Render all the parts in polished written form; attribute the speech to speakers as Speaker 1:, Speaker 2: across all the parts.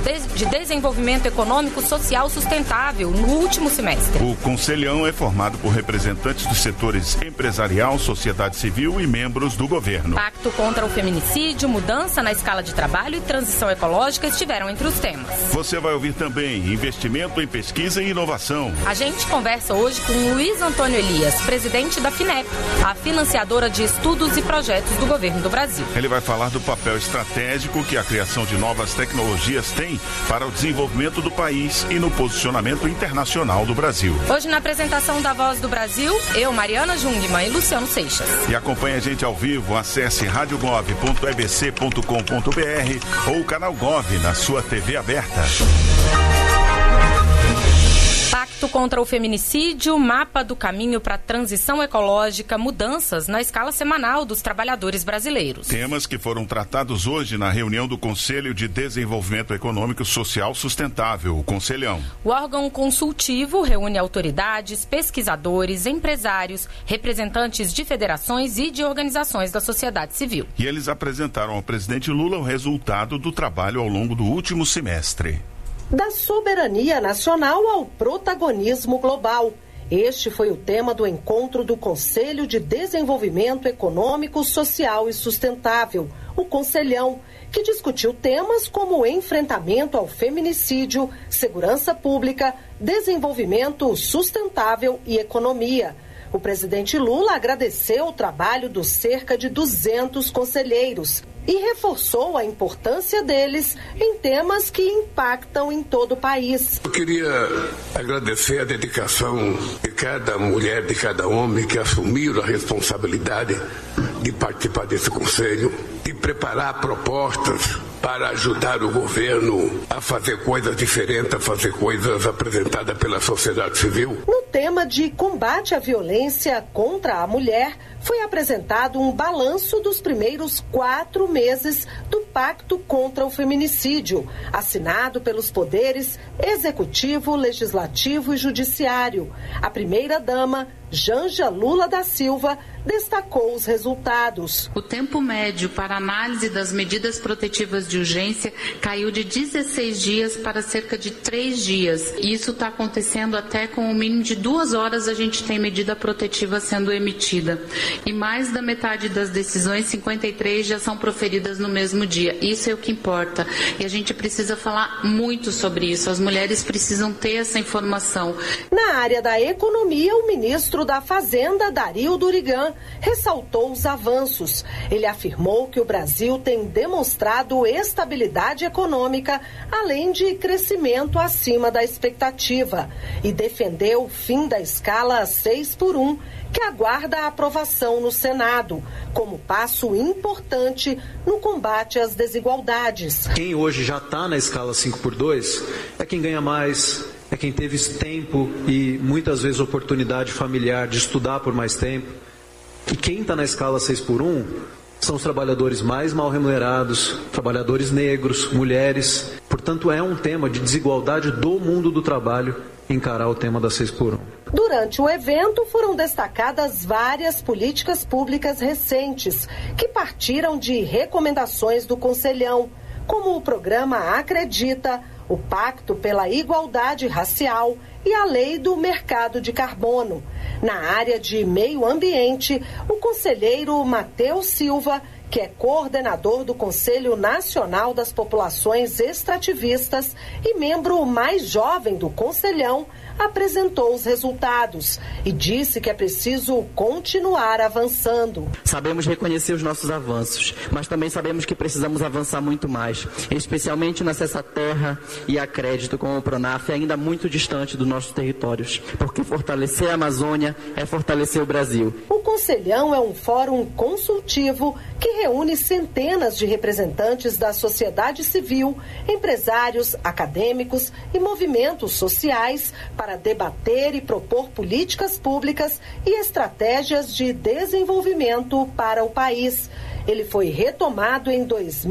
Speaker 1: de Desenvolvimento Econômico Social Sustentável no último semestre.
Speaker 2: O Conselhão é formado por representantes dos setores empresarial, sociedade civil e membros do governo.
Speaker 1: Pacto contra o feminicídio, mudança na escala de trabalho e transição ecológica estiveram entre os temas.
Speaker 2: Você vai ouvir também investimento em pesquisa e inovação.
Speaker 1: A gente conversa hoje com Luiz Antônio Elias, presidente da FINEP, a financiadora de estudos e projetos do governo do Brasil.
Speaker 2: Ele vai falar do papel estratégico que a criação de novas tecnologias tem para o desenvolvimento do país e no posicionamento internacional do Brasil.
Speaker 1: Hoje na apresentação da Voz do Brasil, eu, Mariana Jungmann e Luciano Seixas.
Speaker 2: E acompanhe a gente ao vivo, acesse radiogov.ebc.com.br ou o canal Gov na sua TV aberta.
Speaker 1: Pacto contra o feminicídio, mapa do caminho para a transição ecológica, mudanças na escala semanal dos trabalhadores brasileiros.
Speaker 2: Temas que foram tratados hoje na reunião do Conselho de Desenvolvimento Econômico Social Sustentável, o Conselhão.
Speaker 1: O órgão consultivo reúne autoridades, pesquisadores, empresários, representantes de federações e de organizações da sociedade civil.
Speaker 2: E eles apresentaram ao presidente Lula o resultado do trabalho ao longo do último semestre.
Speaker 3: Da soberania nacional ao protagonismo global. Este foi o tema do encontro do Conselho de Desenvolvimento Econômico, Social e Sustentável, o Conselhão, que discutiu temas como o enfrentamento ao feminicídio, segurança pública, desenvolvimento sustentável e economia. O presidente Lula agradeceu o trabalho dos cerca de 200 conselheiros e reforçou a importância deles em temas que impactam em todo o país.
Speaker 4: Eu queria agradecer a dedicação de cada mulher, de cada homem que assumiram a responsabilidade de participar desse conselho e preparar propostas para ajudar o governo a fazer coisas diferentes, a fazer coisas apresentadas pela sociedade civil.
Speaker 3: No tema de combate à violência contra a mulher, foi apresentado um balanço dos primeiros 4 meses do Pacto contra o Feminicídio, assinado pelos poderes Executivo, Legislativo e Judiciário. A primeira-dama, Janja Lula da Silva, destacou os resultados.
Speaker 5: O tempo médio para análise das medidas protetivas de urgência caiu de 16 dias para cerca de 3 dias. E isso está acontecendo até com o mínimo de 2 horas a gente tem medida protetiva sendo emitida. E mais da metade das decisões, 53, já são proferidas no mesmo dia. Isso é o que importa. E a gente precisa falar muito sobre isso. As mulheres precisam ter essa informação.
Speaker 3: Na área da economia, o ministro da Fazenda, Dario Durigan, ressaltou os avanços. Ele afirmou que o Brasil tem demonstrado estabilidade econômica, além de crescimento acima da expectativa, e defendeu o fim da escala 6x1, que aguarda a aprovação no Senado, como passo importante no combate às desigualdades.
Speaker 6: Quem hoje já está na escala 5x2 é quem ganha mais, é quem teve tempo e muitas vezes oportunidade familiar de estudar por mais tempo. E quem está na escala 6x1 são os trabalhadores mais mal remunerados, trabalhadores negros, mulheres. Portanto, é um tema de desigualdade do mundo do trabalho encarar o tema da 6x1.
Speaker 3: Durante o evento foram destacadas várias políticas públicas recentes que partiram de recomendações do Conselhão, como o programa Acredita, o Pacto pela Igualdade Racial e a Lei do Mercado de Carbono. Na área de meio ambiente, o conselheiro Matheus Silva, que é coordenador do Conselho Nacional das Populações Extrativistas e membro mais jovem do Conselhão, apresentou os resultados e disse que é preciso continuar avançando.
Speaker 7: Sabemos reconhecer os nossos avanços, mas também sabemos que precisamos avançar muito mais, especialmente no acesso à terra e a crédito com o Pronaf, ainda muito distante dos nossos territórios, porque fortalecer a Amazônia é fortalecer o Brasil.
Speaker 3: O Conselhão é um fórum consultivo que reúne centenas de representantes da sociedade civil, empresários, acadêmicos e movimentos sociais para debater e propor políticas públicas e estratégias de desenvolvimento para o país. Ele foi retomado em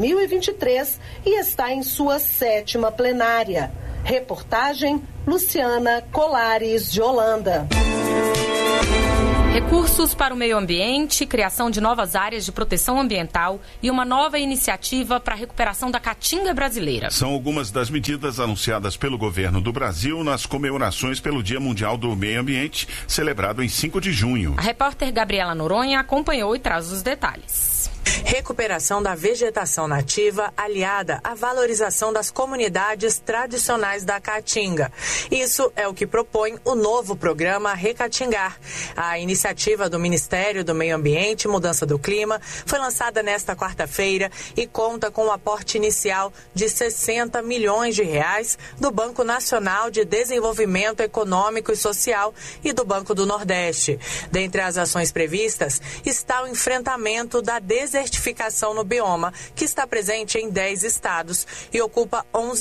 Speaker 3: 2023 e está em sua 7ª plenária. Reportagem Luciana Colares de Holanda.
Speaker 1: Recursos para o meio ambiente, criação de novas áreas de proteção ambiental e uma nova iniciativa para a recuperação da caatinga brasileira.
Speaker 2: São algumas das medidas anunciadas pelo governo do Brasil nas comemorações pelo Dia Mundial do Meio Ambiente, celebrado em 5 de junho.
Speaker 1: A repórter Gabriela Noronha acompanhou e traz os detalhes.
Speaker 8: Recuperação da vegetação nativa aliada à valorização das comunidades tradicionais da Caatinga. Isso é o que propõe o novo programa Recatingar. A iniciativa do Ministério do Meio Ambiente e Mudança do Clima foi lançada nesta quarta-feira e conta com um aporte inicial de 60 milhões de reais do Banco Nacional de Desenvolvimento Econômico e Social e do Banco do Nordeste. Dentre as ações previstas está o enfrentamento da desertificação no bioma, que está presente em 10 estados e ocupa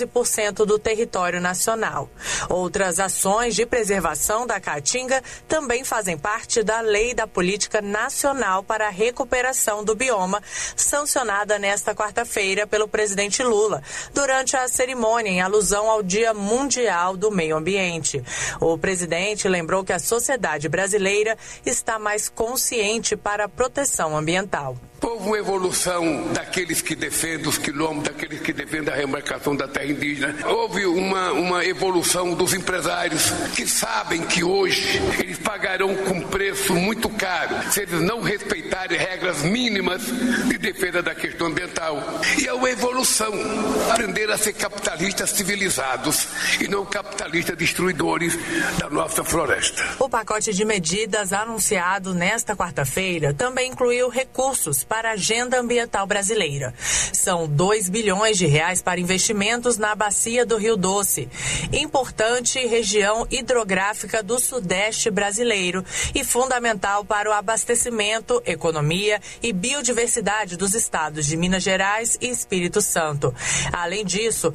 Speaker 8: 11% do território nacional. Outras ações de preservação da Caatinga também fazem parte da Lei da Política Nacional para a Recuperação do Bioma, sancionada nesta quarta-feira pelo presidente Lula, durante a cerimônia em alusão ao Dia Mundial do Meio Ambiente. O presidente lembrou que a sociedade brasileira está mais consciente para a proteção ambiental.
Speaker 4: Houve uma evolução daqueles que defendem os quilômetros, daqueles que defendem a remarcação da terra indígena. Houve uma evolução dos empresários que sabem que hoje eles pagarão com preço muito caro se eles não respeitarem regras mínimas de defesa da questão ambiental. E é uma evolução, aprender a ser capitalistas civilizados e não capitalistas destruidores da nossa floresta.
Speaker 8: O pacote de medidas anunciado nesta quarta-feira também incluiu recursos para a agenda ambiental brasileira. São 2 bilhões de reais para investimentos na bacia do Rio Doce, importante região hidrográfica do Sudeste brasileiro e fundamental para o abastecimento, economia e biodiversidade dos estados de Minas Gerais e Espírito Santo. Além disso,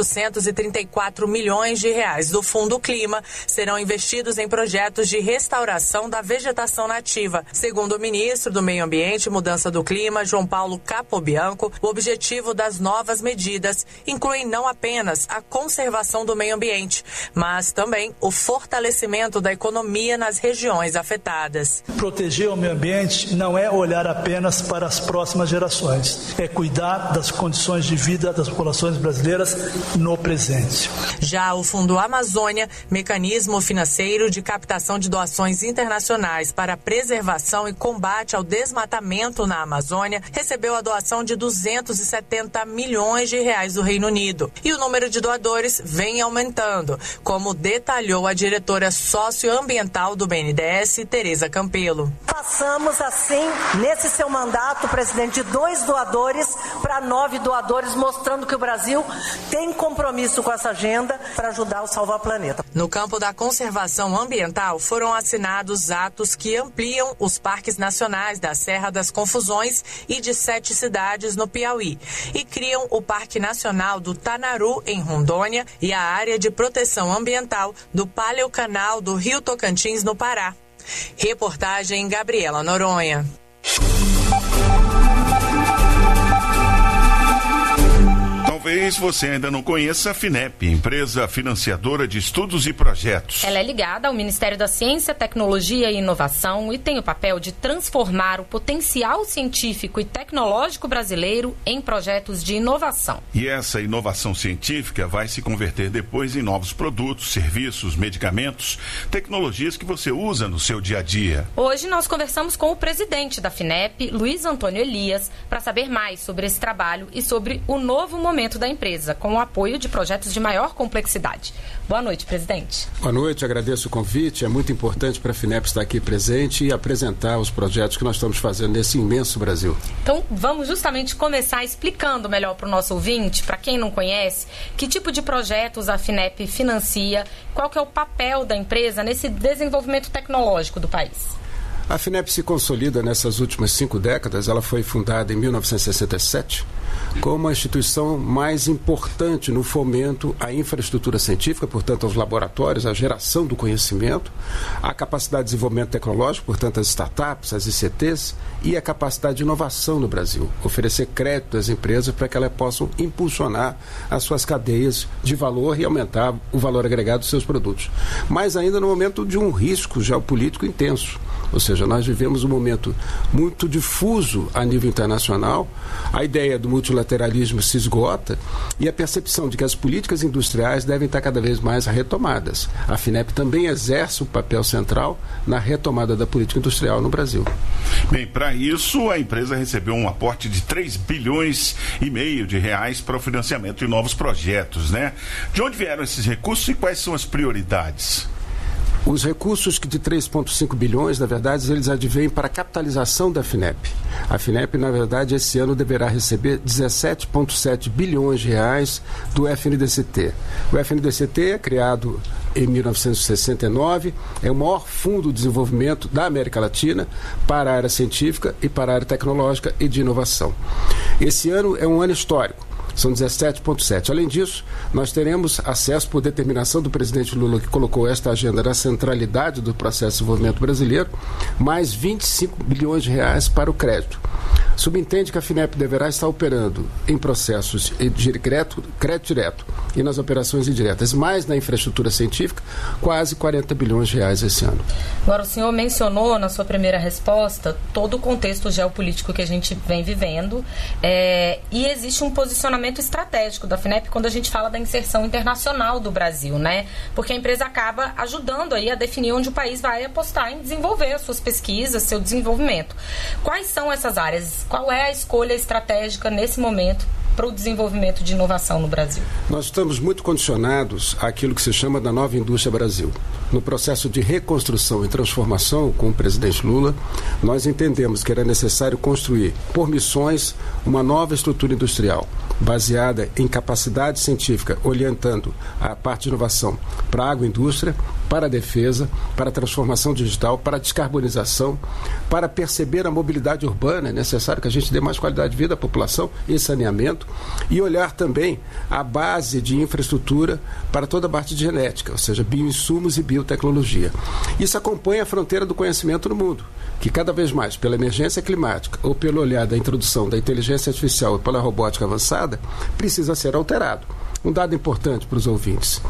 Speaker 8: 834 milhões de reais do Fundo Clima serão investidos em projetos de restauração da vegetação nativa. Segundo o ministro do Meio Ambiente e Mudança do Clima, João Paulo Capobianco, o objetivo das novas medidas inclui não apenas a conservação do meio ambiente, mas também o fortalecimento da economia nas regiões afetadas.
Speaker 9: Proteger o meio ambiente não é olhar apenas para as próximas gerações, é cuidar das condições de vida das populações brasileiras no presente.
Speaker 8: Já o Fundo Amazônia, mecanismo financeiro de captação de doações internacionais para a preservação e combate ao desmatamento na Amazônia, recebeu a doação de 270 milhões de reais do Reino Unido. E o número de doadores vem aumentando, como detalhou a diretora socioambiental do BNDES, Tereza Campelo.
Speaker 10: Passamos assim, nesse seu mandato, presidente, de 2 doadores para 9 doadores, mostrando que o Brasil tem compromisso com essa agenda para ajudar a salvar o planeta.
Speaker 8: No campo da conservação ambiental, foram assinados atos que ampliam os parques nacionais da Serra das Confusões e de 7 cidades no Piauí e criam o Parque Nacional do Tanaru, em Rondônia, e a Área de Proteção Ambiental do Paleocanal do Rio Tocantins, no Pará. Reportagem Gabriela Noronha.
Speaker 2: Talvez você ainda não conheça a FINEP, empresa financiadora de estudos e projetos.
Speaker 1: Ela é ligada ao Ministério da Ciência, Tecnologia e Inovação e tem o papel de transformar o potencial científico e tecnológico brasileiro em projetos de inovação.
Speaker 2: E essa inovação científica vai se converter depois em novos produtos, serviços, medicamentos, tecnologias que você usa no seu dia a dia.
Speaker 1: Hoje nós conversamos com o presidente da FINEP, Luiz Antônio Elias, para saber mais sobre esse trabalho e sobre o novo momento da empresa, com o apoio de projetos de maior complexidade. Boa noite, presidente.
Speaker 11: Boa noite, agradeço o convite. É muito importante para a FINEP estar aqui presente e apresentar os projetos que nós estamos fazendo nesse imenso Brasil.
Speaker 1: Então, vamos justamente começar explicando melhor para o nosso ouvinte, para quem não conhece, que tipo de projetos a FINEP financia, qual que é o papel da empresa nesse desenvolvimento tecnológico do país.
Speaker 11: A FINEP se consolida nessas últimas 5 décadas. Ela foi fundada em 1967 como a instituição mais importante no fomento à infraestrutura científica, portanto, aos laboratórios, à geração do conhecimento, à capacidade de desenvolvimento tecnológico, portanto, as startups, as ICTs, e a capacidade de inovação no Brasil, oferecer crédito às empresas para que elas possam impulsionar as suas cadeias de valor e aumentar o valor agregado dos seus produtos. Mas ainda no momento de um risco geopolítico intenso. Ou seja, nós vivemos um momento muito difuso a nível internacional, a ideia do multilateralismo se esgota e a percepção de que as políticas industriais devem estar cada vez mais retomadas. A FINEP também exerce um papel central na retomada da política industrial no Brasil.
Speaker 2: Bem, para isso, a empresa recebeu um aporte de 3,5 bilhões de reais para o financiamento de novos projetos, né? De onde vieram esses recursos e quais são as prioridades?
Speaker 11: Os recursos de 3,5 bilhões, na verdade, eles advêm para a capitalização da FINEP. A FINEP, na verdade, esse ano deverá receber 17,7 bilhões de reais do FNDCT. O FNDCT é criado em 1969, é o maior fundo de desenvolvimento da América Latina para a área científica e para a área tecnológica e de inovação. Esse ano é um ano histórico. São 17,7. Além disso, nós teremos acesso, por determinação do presidente Lula, que colocou esta agenda na centralidade do processo de desenvolvimento brasileiro, mais 25 bilhões de reais para o crédito. Subentende que a FINEP deverá estar operando em processos de crédito direto e nas operações indiretas, mais na infraestrutura científica, quase 40 bilhões de reais esse ano.
Speaker 1: Agora, o senhor mencionou na sua primeira resposta todo o contexto geopolítico que a gente vem vivendo e existe um posicionamento estratégico da FINEP quando a gente fala da inserção internacional do Brasil, né? Porque a empresa acaba ajudando aí a definir onde o país vai apostar em desenvolver as suas pesquisas, seu desenvolvimento. Quais são essas áreas? Qual é a escolha estratégica nesse momento para o desenvolvimento de inovação no Brasil?
Speaker 11: Nós estamos muito condicionados àquilo que se chama da Nova Indústria Brasil. No processo de reconstrução e transformação com o presidente Lula, nós entendemos que era necessário construir, por missões, uma nova estrutura industrial, baseada em capacidade científica, orientando a parte de inovação para a agroindústria, para a defesa, para a transformação digital, para a descarbonização, para perceber a mobilidade urbana. É necessário que a gente dê mais qualidade de vida à população e saneamento, e olhar também a base de infraestrutura para toda a parte de genética, ou seja, bioinsumos e biotecnologia. Isso acompanha a fronteira do conhecimento no mundo, que cada vez mais, pela emergência climática ou pelo olhar da introdução da inteligência artificial e pela robótica avançada, precisa ser alterado. Um dado importante para os ouvintes: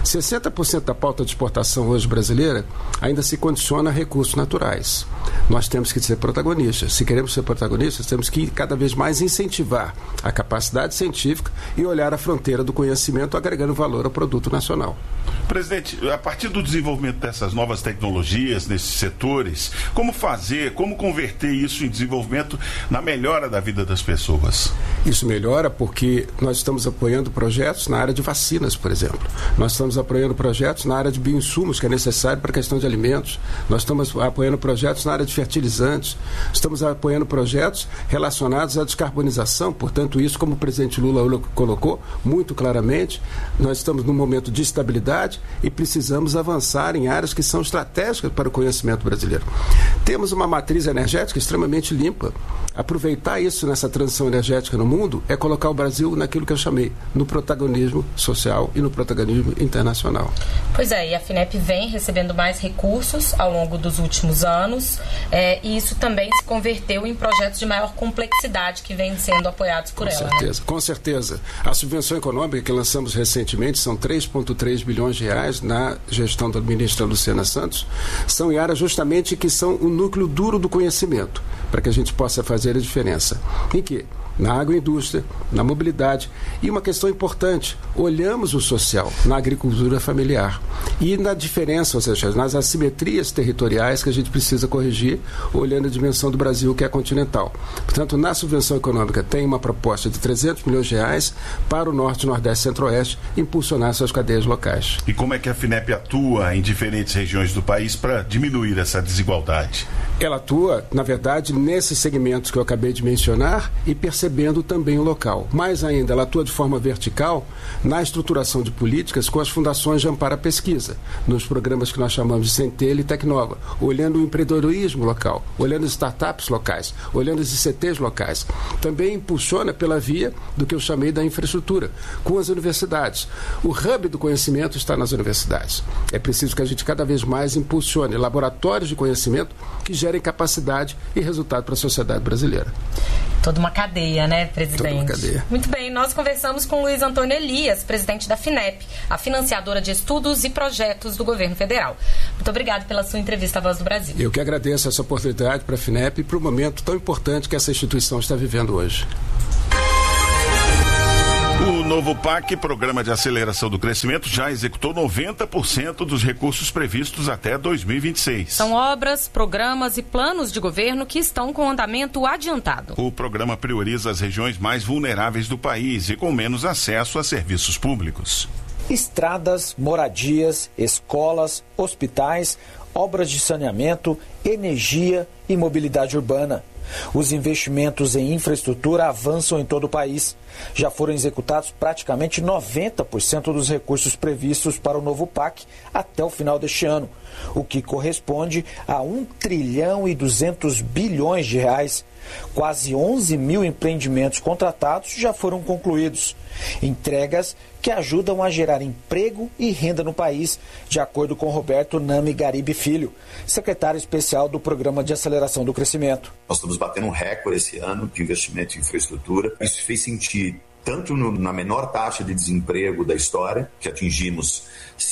Speaker 11: 60% da pauta de exportação hoje brasileira ainda se condiciona a recursos naturais. Nós temos que ser protagonistas. Se queremos ser protagonistas, temos que cada vez mais incentivar a capacidade científica e olhar a fronteira do conhecimento, agregando valor ao produto nacional.
Speaker 2: Presidente, a partir do desenvolvimento dessas novas tecnologias nesses setores, como fazer, como converter isso em desenvolvimento na melhora da vida das pessoas?
Speaker 11: Isso melhora porque nós estamos apoiando projetos na área de vacinas, por exemplo. Nós estamos apoiando projetos na área de bioinsumos, que é necessário para a questão de alimentos. Nós estamos apoiando projetos na área de fertilizantes. Estamos apoiando projetos relacionados à descarbonização. Portanto, isso, como o presidente Lula colocou muito claramente, nós estamos num momento de estabilidade e precisamos avançar em áreas que são estratégicas para o conhecimento brasileiro. Temos uma matriz energética extremamente limpa. Aproveitar isso nessa transição energética no mundo é colocar o Brasil naquilo que eu chamei, no protagonismo social e no protagonismo internacional.
Speaker 1: Pois é, e a FINEP vem recebendo mais recursos ao longo dos últimos anos, e isso também se converteu em projetos de maior complexidade que vêm sendo apoiados por ela.
Speaker 11: Com certeza. A subvenção econômica que lançamos recentemente são 3,3 bilhões de reais na gestão da ministra Luciana Santos, são em áreas justamente que são o núcleo duro do conhecimento, para que a gente possa fazer a diferença. Em que? Na agroindústria, na mobilidade, e uma questão importante, olhamos o social na agricultura familiar e na diferença, ou seja, nas assimetrias territoriais que a gente precisa corrigir, olhando a dimensão do Brasil, que é continental. Portanto, na subvenção econômica tem uma proposta de 300 milhões de reais para o Norte, Nordeste e Centro-Oeste impulsionar suas cadeias locais.
Speaker 2: E como é que a FINEP atua em diferentes regiões do país para diminuir essa desigualdade?
Speaker 11: Ela atua, na verdade, nesses segmentos que eu acabei de mencionar e percebendo recebendo também o local. Mais ainda, ela atua de forma vertical na estruturação de políticas com as fundações de amparo à pesquisa, nos programas que nós chamamos de Centelha e Tecnova, olhando o empreendedorismo local, olhando as startups locais, olhando os ICTs locais. Também impulsiona pela via do que eu chamei da infraestrutura, com as universidades. O hub do conhecimento está nas universidades. É preciso que a gente cada vez mais impulsione laboratórios de conhecimento que gerem capacidade e resultado para a sociedade brasileira.
Speaker 1: Toda uma cadeia, né, presidente?
Speaker 11: Toda uma cadeia.
Speaker 1: Muito bem, nós conversamos com Luiz Antônio Elias, presidente da FINEP, a financiadora de estudos e projetos do governo federal. Muito obrigado pela sua entrevista à Voz do Brasil.
Speaker 11: Eu que agradeço essa oportunidade para a FINEP e para o momento tão importante que essa instituição está vivendo hoje.
Speaker 2: O novo PAC, Programa de Aceleração do Crescimento, já executou 90% dos recursos previstos até 2026.
Speaker 1: São obras, programas e planos de governo que estão com andamento adiantado.
Speaker 2: O programa prioriza as regiões mais vulneráveis do país e com menos acesso a serviços públicos.
Speaker 12: Estradas, moradias, escolas, hospitais, obras de saneamento, energia e mobilidade urbana. Os investimentos em infraestrutura avançam em todo o país. Já foram executados praticamente 90% dos recursos previstos para o novo PAC até o final deste ano, o que corresponde a 1 trilhão e 200 bilhões de reais. Quase 11 mil empreendimentos contratados já foram concluídos. Entregas que ajudam a gerar emprego e renda no país, de acordo com Roberto Nami Garibe Filho, secretário especial do Programa de Aceleração do Crescimento.
Speaker 13: Nós estamos batendo um recorde esse ano de investimento em infraestrutura. Isso fez sentir tanto na menor taxa de desemprego da história, que atingimos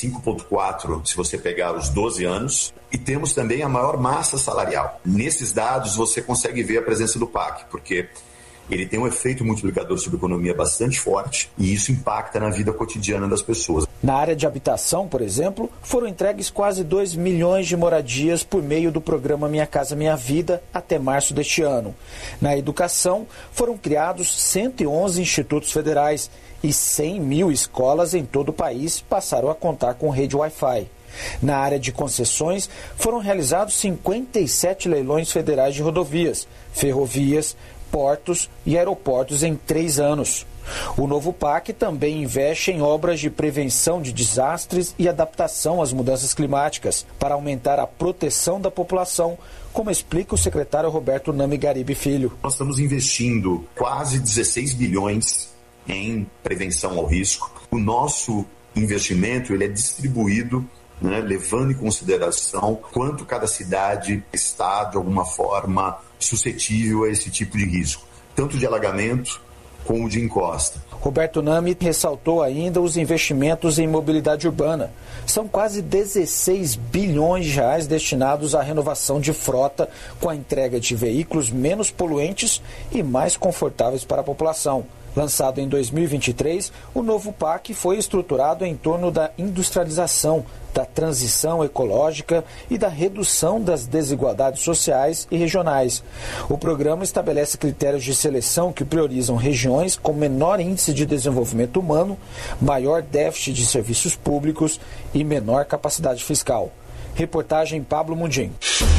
Speaker 13: 5,4 se você pegar os 12 anos, e temos também a maior massa salarial. Nesses dados você consegue ver a presença do PAC, porque ele tem um efeito multiplicador sobre a economia bastante forte e isso impacta na vida cotidiana das pessoas.
Speaker 12: Na área de habitação, por exemplo, foram entregues quase 2 milhões de moradias por meio do programa Minha Casa Minha Vida até março deste ano. Na educação, foram criados 111 institutos federais e 100 mil escolas em todo o país passaram a contar com rede Wi-Fi. Na área de concessões, foram realizados 57 leilões federais de rodovias, ferrovias, portos e aeroportos em 3 anos. O novo PAC também investe em obras de prevenção de desastres e adaptação às mudanças climáticas, para aumentar a proteção da população, como explica o secretário Roberto Nami Garibe Filho.
Speaker 13: Nós estamos investindo quase 16 bilhões em prevenção ao risco. O nosso investimento ele é distribuído, levando em consideração quanto cada cidade está, de alguma forma, suscetível a esse tipo de risco, tanto de alagamento como de encosta.
Speaker 12: Roberto Nami ressaltou ainda os investimentos em mobilidade urbana. São quase 16 bilhões de reais destinados à renovação de frota, com a entrega de veículos menos poluentes e mais confortáveis para a população. Lançado em 2023, o novo PAC foi estruturado em torno da industrialização, da transição ecológica e da redução das desigualdades sociais e regionais. O programa estabelece critérios de seleção que priorizam regiões com menor índice de desenvolvimento humano, maior déficit de serviços públicos e menor capacidade fiscal. Reportagem Pablo Mundim.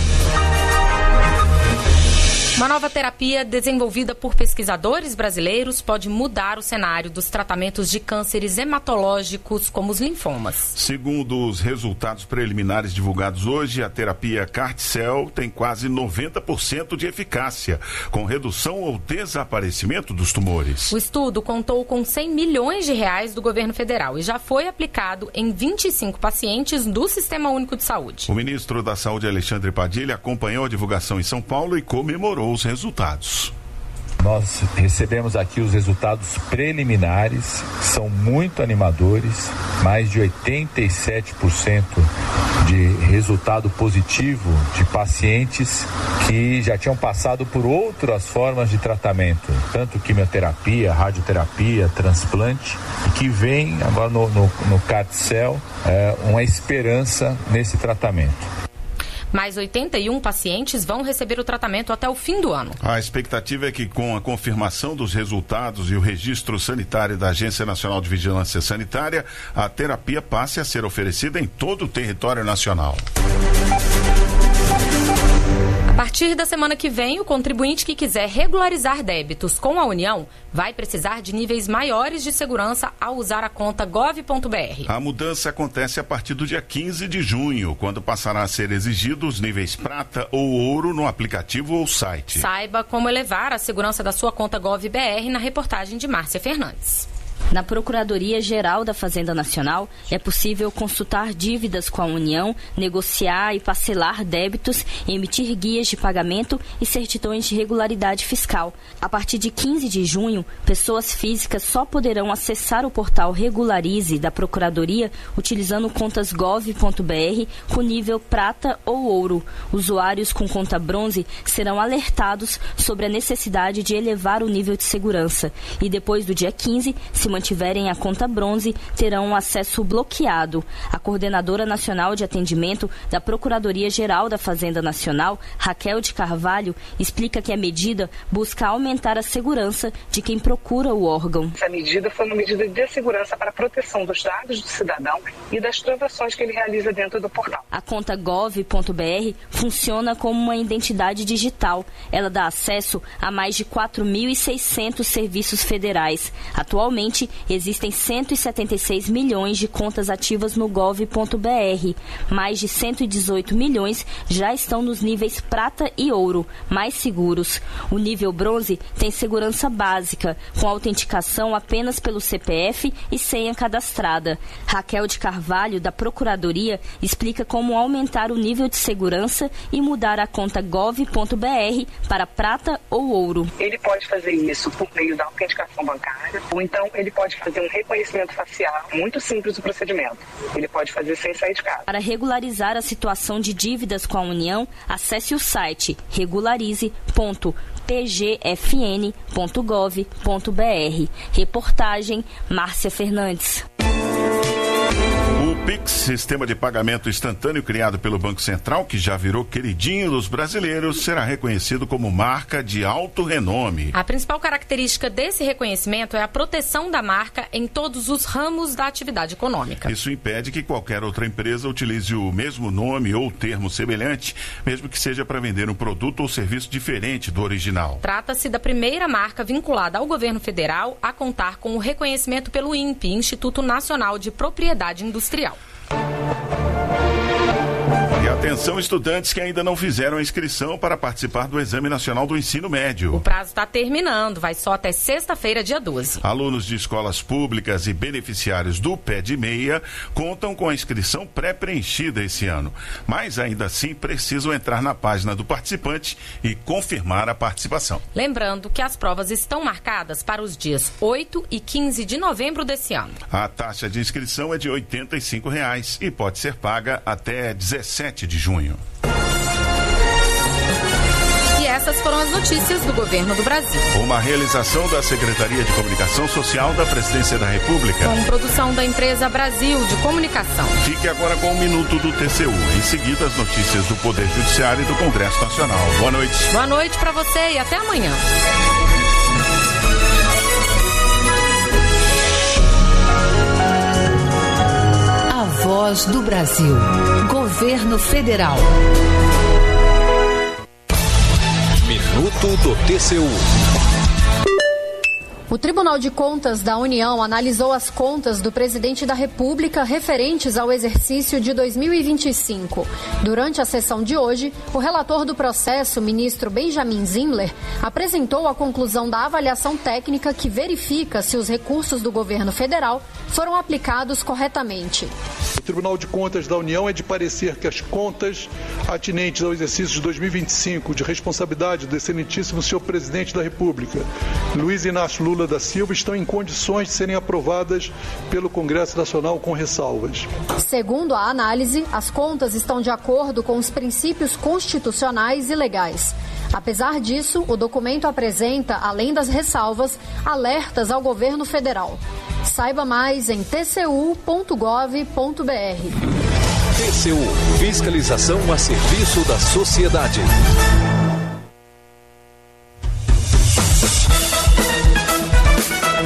Speaker 1: Uma nova terapia desenvolvida por pesquisadores brasileiros pode mudar o cenário dos tratamentos de cânceres hematológicos, como os linfomas.
Speaker 2: Segundo os resultados preliminares divulgados hoje, a terapia CAR-T-cell tem quase 90% de eficácia, com redução ou desaparecimento dos tumores.
Speaker 1: O estudo contou com 100 milhões de reais do governo federal e já foi aplicado em 25 pacientes do Sistema Único de Saúde.
Speaker 2: O ministro da Saúde, Alexandre Padilha, acompanhou a divulgação em São Paulo e comemorou os resultados.
Speaker 14: Nós recebemos aqui os resultados preliminares, são muito animadores, mais de 87% de resultado positivo de pacientes que já tinham passado por outras formas de tratamento, tanto quimioterapia, radioterapia, transplante, e que vem agora no CAR-T-cell uma esperança nesse tratamento.
Speaker 1: Mais 81 pacientes vão receber o tratamento até o fim do ano.
Speaker 2: A expectativa é que, com a confirmação dos resultados e o registro sanitário da Agência Nacional de Vigilância Sanitária, a terapia passe a ser oferecida em todo o território nacional.
Speaker 1: A partir da semana que vem, o contribuinte que quiser regularizar débitos com a União vai precisar de níveis maiores de segurança ao usar a conta gov.br.
Speaker 2: A mudança acontece a partir do dia 15 de junho, quando passará a ser exigido os níveis prata ou ouro no aplicativo ou site.
Speaker 1: Saiba como elevar a segurança da sua conta gov.br na reportagem de Márcia Fernandes.
Speaker 15: Na Procuradoria-Geral da Fazenda Nacional, é possível consultar dívidas com a União, negociar e parcelar débitos, emitir guias de pagamento e certidões de regularidade fiscal. A partir de 15 de junho, pessoas físicas só poderão acessar o portal Regularize da Procuradoria utilizando contas gov.br com nível prata ou ouro. Usuários com conta bronze serão alertados sobre a necessidade de elevar o nível de segurança e depois do dia 15, se mantiverem a conta bronze, terão um acesso bloqueado. A coordenadora nacional de atendimento da Procuradoria-Geral da Fazenda Nacional, Raquel de Carvalho, explica que a medida busca aumentar a segurança de quem procura o órgão.
Speaker 16: Essa medida foi uma medida de segurança para a proteção dos dados do cidadão e das transações que ele realiza dentro do portal.
Speaker 15: A conta gov.br funciona como uma identidade digital. Ela dá acesso a mais de 4.600 serviços federais. Atualmente, existem 176 milhões de contas ativas no gov.br. Mais de 118 milhões já estão nos níveis prata e ouro, mais seguros. O nível bronze tem segurança básica, com autenticação apenas pelo CPF e senha cadastrada. Raquel de Carvalho, da Procuradoria, explica como aumentar o nível de segurança e mudar a conta gov.br para prata ou ouro.
Speaker 16: Ele pode fazer isso por meio da autenticação bancária, ou então ele pode fazer um reconhecimento facial, muito simples o procedimento. Ele pode fazer sem sair de casa.
Speaker 15: Para regularizar a situação de dívidas com a União, acesse o site regularize.pgfn.gov.br. Reportagem Márcia Fernandes.
Speaker 2: O Pix, sistema de pagamento instantâneo criado pelo Banco Central, que já virou queridinho dos brasileiros, será reconhecido como marca de alto renome.
Speaker 1: A principal característica desse reconhecimento é a proteção da marca em todos os ramos da atividade econômica.
Speaker 2: Isso impede que qualquer outra empresa utilize o mesmo nome ou termo semelhante, mesmo que seja para vender um produto ou serviço diferente do original.
Speaker 1: Trata-se da primeira marca vinculada ao governo federal a contar com o reconhecimento pelo INPE, Instituto Nacional de Propriedade Industrial.
Speaker 2: E atenção, estudantes que ainda não fizeram a inscrição para participar do Exame Nacional do Ensino Médio.
Speaker 1: O prazo está terminando, vai só até sexta-feira, dia 12.
Speaker 2: Alunos de escolas públicas e beneficiários do Pé de Meia contam com a inscrição pré-preenchida esse ano. Mas ainda assim precisam entrar na página do participante e confirmar a participação.
Speaker 1: Lembrando que as provas estão marcadas para os dias 8 e 15 de novembro desse ano.
Speaker 2: A taxa de inscrição é de R$ 85 e pode ser paga até 17 de junho.
Speaker 1: E essas foram as notícias do governo do Brasil.
Speaker 2: Uma realização da Secretaria de Comunicação Social da Presidência da República.
Speaker 1: Com produção da empresa Brasil de Comunicação.
Speaker 2: Fique agora com o Minuto do TCU. Em seguida, as notícias do Poder Judiciário e do Congresso Nacional. Boa noite.
Speaker 1: Boa noite para você e até amanhã.
Speaker 17: A Voz do Brasil. Governo Federal.
Speaker 18: Minuto do TCU.
Speaker 19: O Tribunal de Contas da União analisou as contas do presidente da República referentes ao exercício de 2025. Durante a sessão de hoje, o relator do processo, ministro Benjamin Zimler, apresentou a conclusão da avaliação técnica que verifica se os recursos do governo federal foram aplicados corretamente.
Speaker 20: O Tribunal de Contas da União é de parecer que as contas atinentes ao exercício de 2025 de responsabilidade do excelentíssimo senhor presidente da República, Luiz Inácio Lula da Silva, estão em condições de serem aprovadas pelo Congresso Nacional com ressalvas.
Speaker 19: Segundo a análise, as contas estão de acordo com os princípios constitucionais e legais. Apesar disso, o documento apresenta, além das ressalvas, alertas ao governo federal. Saiba mais em tcu.gov.br.
Speaker 18: TCU, fiscalização a serviço da sociedade.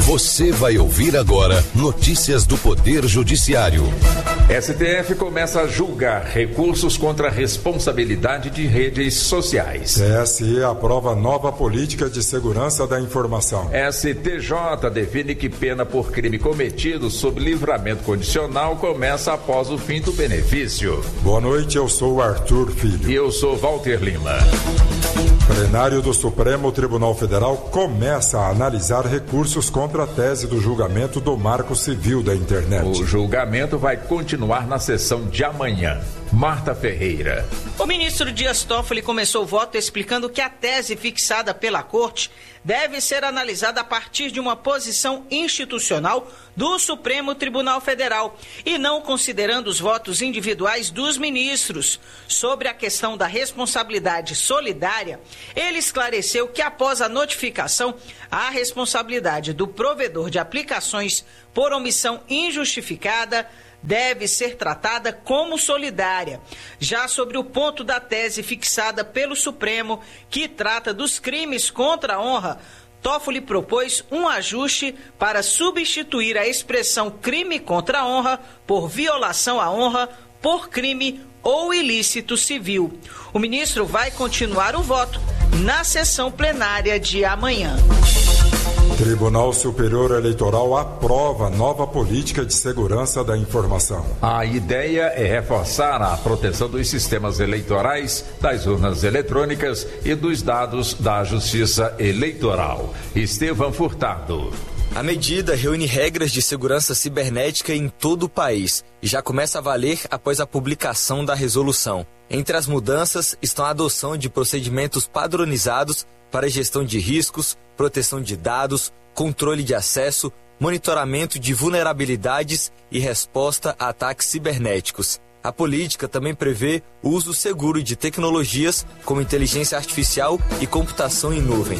Speaker 18: Você vai ouvir agora notícias do Poder Judiciário.
Speaker 21: STF começa a julgar recursos contra a responsabilidade de redes sociais.
Speaker 22: TSE aprova nova política de segurança da informação.
Speaker 21: STJ define que pena por crime cometido sob livramento condicional começa após o fim do benefício.
Speaker 22: Boa noite, eu sou Arthur Filho.
Speaker 21: E eu sou Walter Lima.
Speaker 22: Plenário do Supremo Tribunal Federal começa a analisar recursos contra a tese do julgamento do Marco Civil da Internet.
Speaker 21: O julgamento vai continuar na sessão de amanhã. Marta Ferreira.
Speaker 23: O ministro Dias Toffoli começou o voto explicando que a tese fixada pela Corte deve ser analisada a partir de uma posição institucional do Supremo Tribunal Federal e não considerando os votos individuais dos ministros. Sobre a questão da responsabilidade solidária, ele esclareceu que após a notificação, a responsabilidade do provedor de aplicações por omissão injustificada deve ser tratada como solidária. Já sobre o ponto da tese fixada pelo Supremo, que trata dos crimes contra a honra, Toffoli propôs um ajuste para substituir a expressão crime contra a honra por violação à honra por crime ou ilícito civil. O ministro vai continuar o voto na sessão plenária de amanhã.
Speaker 22: Tribunal Superior Eleitoral aprova nova política de segurança da informação.
Speaker 21: A ideia é reforçar a proteção dos sistemas eleitorais, das urnas eletrônicas e dos dados da Justiça Eleitoral. Estevão Furtado.
Speaker 24: A medida reúne regras de segurança cibernética em todo o país e já começa a valer após a publicação da resolução. Entre as mudanças estão a adoção de procedimentos padronizados para gestão de riscos, proteção de dados, controle de acesso, monitoramento de vulnerabilidades e resposta a ataques cibernéticos. A política também prevê o uso seguro de tecnologias como inteligência artificial e computação em nuvem.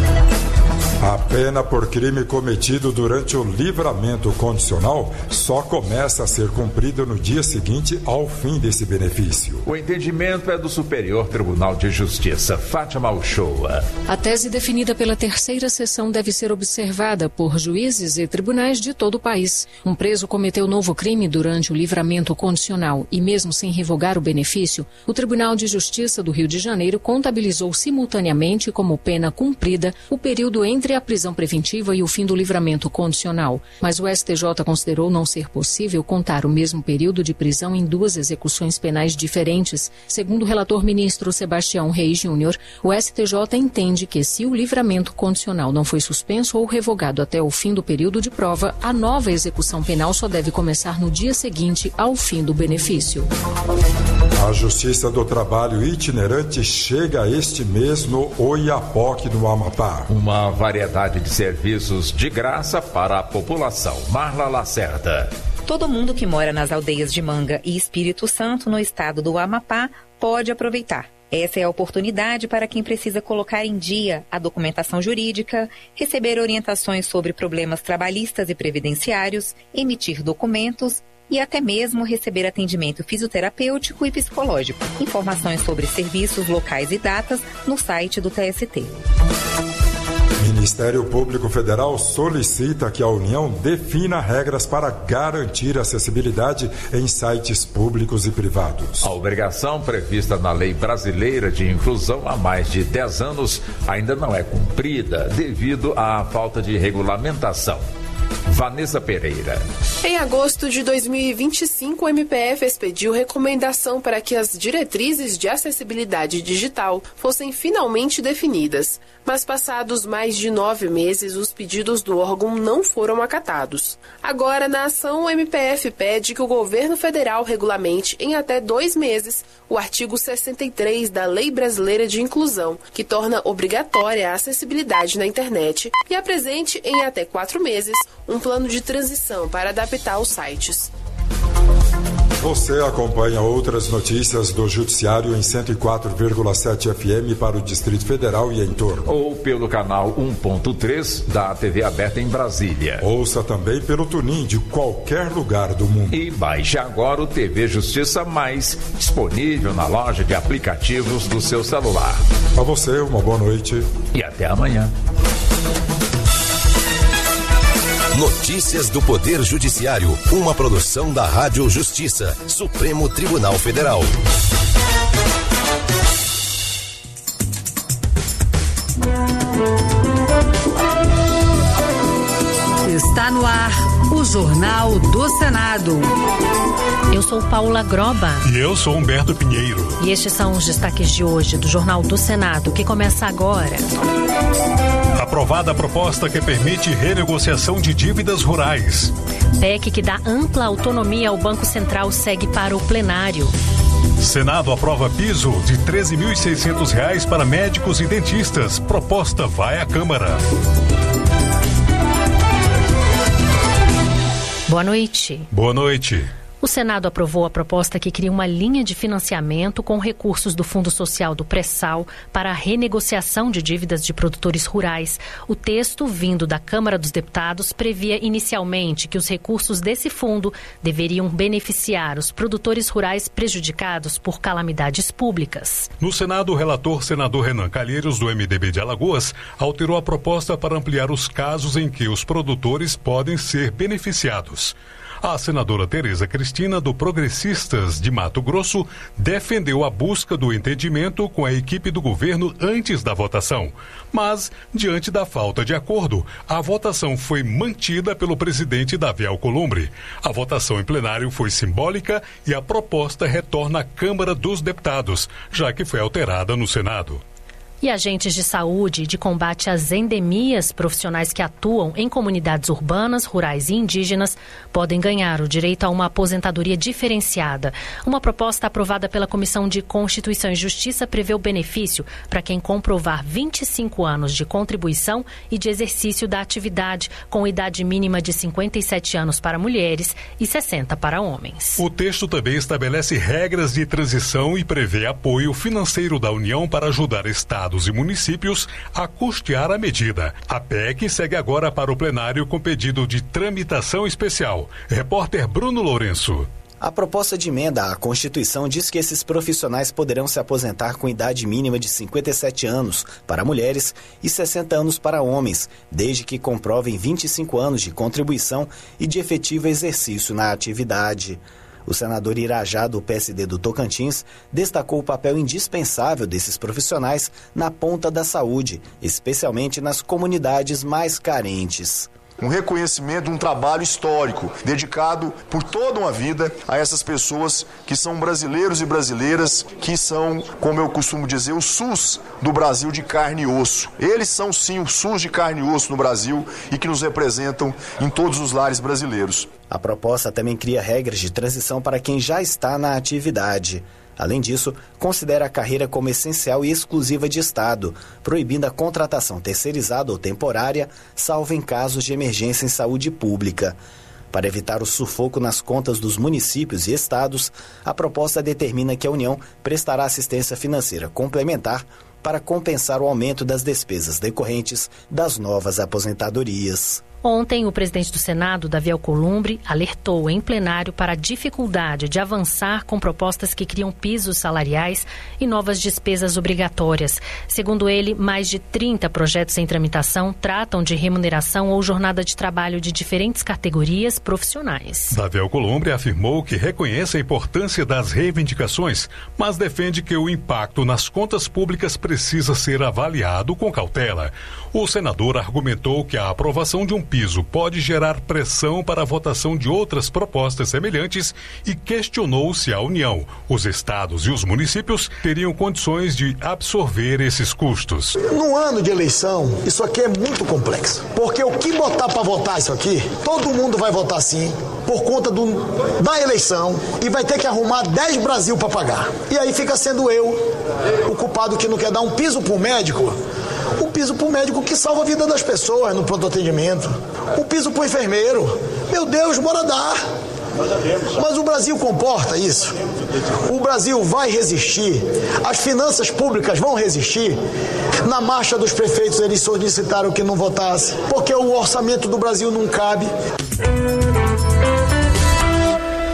Speaker 22: A pena por crime cometido durante o livramento condicional só começa a ser cumprida no dia seguinte ao fim desse benefício.
Speaker 21: O entendimento é do Superior Tribunal de Justiça, Fátima Uchoa.
Speaker 25: A tese definida pela terceira sessão deve ser observada por juízes e tribunais de todo o país. Um preso cometeu novo crime durante o livramento condicional e mesmo sem revogar o benefício, o Tribunal de Justiça do Rio de Janeiro contabilizou simultaneamente como pena cumprida o período entre a prisão preventiva e o fim do livramento condicional, mas o STJ considerou não ser possível contar o mesmo período de prisão em duas execuções penais diferentes. Segundo o relator ministro Sebastião Reis Júnior, o STJ entende que se o livramento condicional não foi suspenso ou revogado até o fim do período de prova, a nova execução penal só deve começar no dia seguinte ao fim do benefício.
Speaker 22: A Justiça do Trabalho itinerante chega este mês no Oiapoque, no Amapá.
Speaker 21: Uma variedade de serviços de graça para a população. Marla Lacerda.
Speaker 26: Todo mundo que mora nas aldeias de Manga e Espírito Santo, no estado do Amapá, pode aproveitar. Essa é a oportunidade para quem precisa colocar em dia a documentação jurídica, receber orientações sobre problemas trabalhistas e previdenciários, emitir documentos e até mesmo receber atendimento fisioterapêutico e psicológico. Informações sobre serviços locais e datas no site do TST.
Speaker 22: Ministério Público Federal solicita que a União defina regras para garantir acessibilidade em sites públicos e privados.
Speaker 21: A obrigação prevista na Lei Brasileira de Inclusão há mais de 10 anos ainda não é cumprida devido à falta de regulamentação. Vanessa Pereira.
Speaker 27: Em agosto de 2025, o MPF expediu recomendação para que as diretrizes de acessibilidade digital fossem finalmente definidas. Mas passados mais de 9 meses, os pedidos do órgão não foram acatados. Agora, na ação, o MPF pede que o governo federal regulamente em até 2 meses o artigo 63 da Lei Brasileira de Inclusão, que torna obrigatória a acessibilidade na internet, e apresente em até 4 meses um plano de transição para adaptar os sites.
Speaker 22: Você acompanha outras notícias do Judiciário em 104,7 FM para o Distrito Federal e em torno.
Speaker 21: Ou pelo canal 1.3 da TV aberta em Brasília.
Speaker 22: Ouça também pelo TuneIn de qualquer lugar do mundo.
Speaker 21: E baixe agora o TV Justiça Mais, disponível na loja de aplicativos do seu celular.
Speaker 22: A você, uma boa noite.
Speaker 21: E até amanhã.
Speaker 3: Notícias do Poder Judiciário, uma produção da Rádio Justiça, Supremo Tribunal Federal.
Speaker 17: Está no ar o Jornal do Senado.
Speaker 25: Eu sou Paula Groba.
Speaker 4: E eu sou Humberto Pinheiro.
Speaker 25: E estes são os destaques de hoje do Jornal do Senado, que começa agora.
Speaker 4: Aprovada a proposta que permite renegociação de dívidas rurais.
Speaker 25: PEC que dá ampla autonomia ao Banco Central segue para o plenário.
Speaker 4: Senado aprova piso de R$ 13.600 para médicos e dentistas. Proposta vai à Câmara.
Speaker 25: Boa noite.
Speaker 4: Boa noite.
Speaker 25: O Senado aprovou a proposta que cria uma linha de financiamento com recursos do Fundo Social do Pré-Sal para a renegociação de dívidas de produtores rurais. O texto, vindo da Câmara dos Deputados, previa inicialmente que os recursos desse fundo deveriam beneficiar os produtores rurais prejudicados por calamidades públicas.
Speaker 4: No Senado, o relator senador Renan Calheiros, do MDB de Alagoas, alterou a proposta para ampliar os casos em que os produtores podem ser beneficiados. A senadora Tereza Cristina, do Progressistas de Mato Grosso, defendeu a busca do entendimento com a equipe do governo antes da votação. Mas, diante da falta de acordo, a votação foi mantida pelo presidente Davi Alcolumbre. A votação em plenário foi simbólica e a proposta retorna à Câmara dos Deputados, já que foi alterada no Senado.
Speaker 25: E agentes de saúde e de combate às endemias, profissionais que atuam em comunidades urbanas, rurais e indígenas, podem ganhar o direito a uma aposentadoria diferenciada. Uma proposta aprovada pela Comissão de Constituição e Justiça prevê o benefício para quem comprovar 25 anos de contribuição e de exercício da atividade, com idade mínima de 57 anos para mulheres e 60 para homens.
Speaker 4: O texto também estabelece regras de transição e prevê apoio financeiro da União para ajudar estados e municípios a custear a medida. A PEC segue agora para o plenário com pedido de tramitação especial. Repórter Bruno Lourenço.
Speaker 5: A proposta de emenda à Constituição diz que esses profissionais poderão se aposentar com idade mínima de 57 anos para mulheres e 60 anos para homens, desde que comprovem 25 anos de contribuição e de efetivo exercício na atividade. O senador Irajá, do PSD do Tocantins, destacou o papel indispensável desses profissionais na ponta da saúde, especialmente nas comunidades mais carentes.
Speaker 6: Um reconhecimento de um trabalho histórico, dedicado por toda uma vida a essas pessoas que são brasileiros e brasileiras, que são, como eu costumo dizer, o SUS do Brasil de carne e osso. Eles são sim o SUS de carne e osso no Brasil e que nos representam em todos os lares brasileiros.
Speaker 5: A proposta também cria regras de transição para quem já está na atividade. Além disso, considera a carreira como essencial e exclusiva de Estado, proibindo a contratação terceirizada ou temporária, salvo em casos de emergência em saúde pública. Para evitar o sufoco nas contas dos municípios e estados, a proposta determina que a União prestará assistência financeira complementar para compensar o aumento das despesas decorrentes das novas aposentadorias.
Speaker 25: Ontem, o presidente do Senado, Davi Alcolumbre, alertou em plenário para a dificuldade de avançar com propostas que criam pisos salariais e novas despesas obrigatórias. Segundo ele, mais de 30 projetos em tramitação tratam de remuneração ou jornada de trabalho de diferentes categorias profissionais.
Speaker 4: Davi Alcolumbre afirmou que reconhece a importância das reivindicações, mas defende que o impacto nas contas públicas precisa ser avaliado com cautela. O senador argumentou que a aprovação de um piso pode gerar pressão para a votação de outras propostas semelhantes e questionou se a União, os estados e os municípios teriam condições de absorver esses custos.
Speaker 7: No ano de eleição, isso aqui é muito complexo, porque o que botar para votar isso aqui, todo mundo vai votar sim, por conta da eleição, e vai ter que arrumar 10 Brasil para pagar. E aí fica sendo eu, o culpado que não quer dar um piso para o médico, um piso para o médico que salva a vida das pessoas no pronto atendimento, um piso para o enfermeiro. Meu Deus, bora dar. Mas o Brasil comporta isso. O Brasil vai resistir. As finanças públicas vão resistir. Na marcha dos prefeitos eles solicitaram que não votasse, porque o orçamento do Brasil não cabe.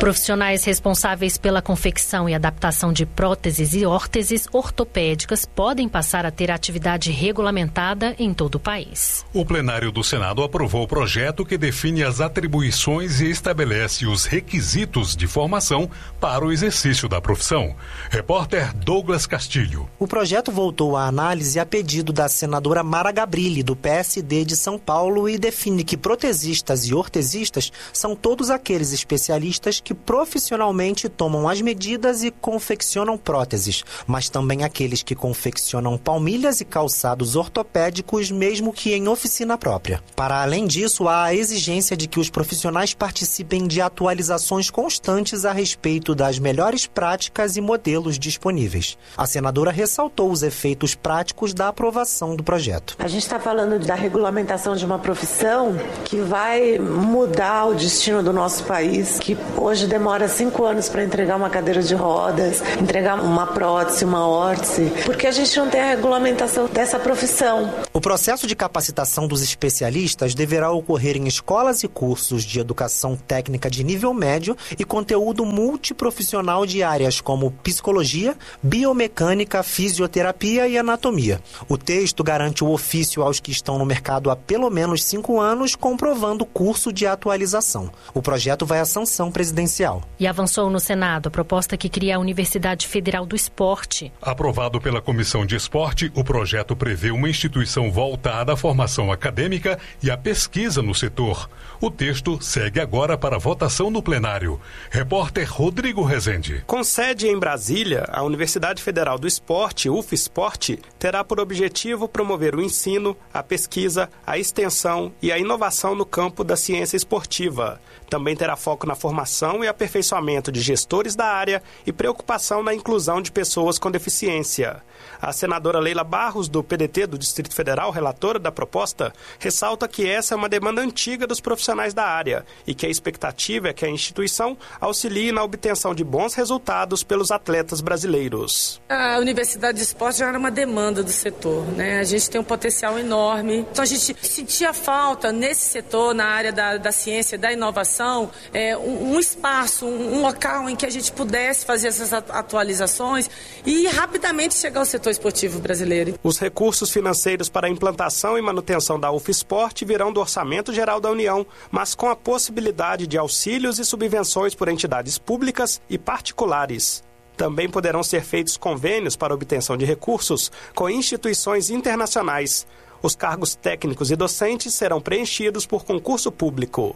Speaker 25: Profissionais responsáveis pela confecção e adaptação de próteses e órteses ortopédicas podem passar a ter atividade regulamentada em todo o país.
Speaker 4: O plenário do Senado aprovou o projeto que define as atribuições e estabelece os requisitos de formação para o exercício da profissão. Repórter Douglas Castilho.
Speaker 8: O projeto voltou à análise a pedido da senadora Mara Gabrilli, do PSD de São Paulo, e define que protesistas e ortesistas são todos aqueles especialistas que profissionalmente tomam as medidas e confeccionam próteses, mas também aqueles que confeccionam palmilhas e calçados ortopédicos, mesmo que em oficina própria. Para além disso, há a exigência de que os profissionais participem de atualizações constantes a respeito das melhores práticas e modelos disponíveis. A senadora ressaltou os efeitos práticos da aprovação do projeto.
Speaker 9: A gente está falando da regulamentação de uma profissão que vai mudar o destino do nosso país, que hoje demora 5 anos para entregar uma cadeira de rodas, entregar uma prótese, uma órtese, porque a gente não tem a regulamentação dessa profissão.
Speaker 8: O processo de capacitação dos especialistas deverá ocorrer em escolas e cursos de educação técnica de nível médio e conteúdo multiprofissional de áreas como psicologia, biomecânica, fisioterapia e anatomia. O texto garante o ofício aos que estão no mercado há pelo menos 5 anos, comprovando o curso de atualização. O projeto vai à sanção presidencial.
Speaker 25: E avançou no Senado a proposta que cria a Universidade Federal do Esporte.
Speaker 4: Aprovado pela Comissão de Esporte, o projeto prevê uma instituição voltada à formação acadêmica e à pesquisa no setor. O texto segue agora para votação no plenário. Repórter Rodrigo Rezende.
Speaker 10: Com sede em Brasília, a Universidade Federal do Esporte, UFESPORT, terá por objetivo promover o ensino, a pesquisa, a extensão e a inovação no campo da ciência esportiva. Também terá foco na formação e aperfeiçoamento de gestores da área e preocupação na inclusão de pessoas com deficiência. A senadora Leila Barros, do PDT do Distrito Federal, relatora da proposta, ressalta que essa é uma demanda antiga dos profissionais da área e que a expectativa é que a instituição auxilie na obtenção de bons resultados pelos atletas brasileiros.
Speaker 11: A Universidade de Esporte já era uma demanda do setor, né? A gente tem um potencial enorme. Então a gente sentia falta nesse setor, na área da ciência, da inovação, um espaço, um local em que a gente pudesse fazer essas atualizações e rapidamente chegar ao setor esportivo brasileiro.
Speaker 10: Os recursos financeiros para a implantação e manutenção da UFESPORT virão do Orçamento Geral da União, mas com a possibilidade de auxílios e subvenções por entidades públicas e particulares. Também poderão ser feitos convênios para obtenção de recursos com instituições internacionais. Os cargos técnicos e docentes serão preenchidos por concurso público.